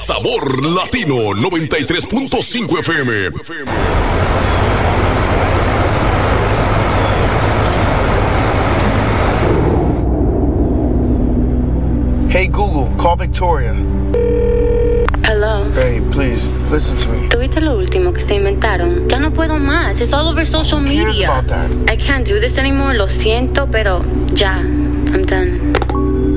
Sabor Latino 93.5 FM. Hey Google, call Victoria. Hello. Hey, please, listen to me. ¿Tuviste lo último que se inventaron? Ya no puedo más. It's all over social Who cares media. about that? I can't do this anymore. Lo siento, pero ya. I'm done.